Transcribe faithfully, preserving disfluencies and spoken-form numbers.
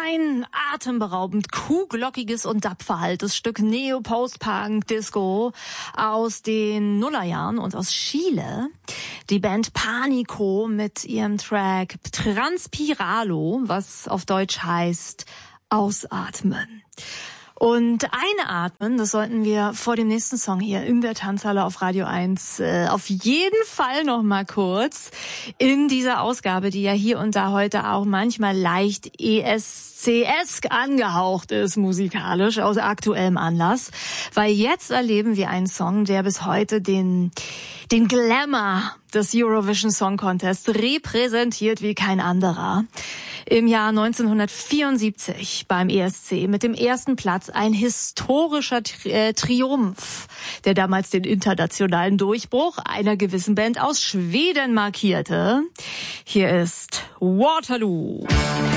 Ein atemberaubend kuhglockiges und dapferhaltes Stück Neo-Post-Punk-Disco aus den Nullerjahren und aus Chile. Die Band Panico mit ihrem Track Transpiralo, was auf Deutsch heißt Ausatmen. Und einatmen, das sollten wir vor dem nächsten Song hier in der Tanzhalle auf Radio eins äh, auf jeden Fall noch mal kurz in dieser Ausgabe, die ja hier und da heute auch manchmal leicht E S C-esk angehaucht ist, musikalisch, aus aktuellem Anlass. Weil jetzt erleben wir einen Song, der bis heute den, den Glamour des Eurovision Song Contest repräsentiert wie kein anderer. Im Jahr neunzehnhundertvierundsiebzig beim E S C mit dem ersten Platz ein historischer Tri- äh, Triumph, der damals den internationalen Durchbruch einer gewissen Band aus Schweden markierte. Hier ist Waterloo.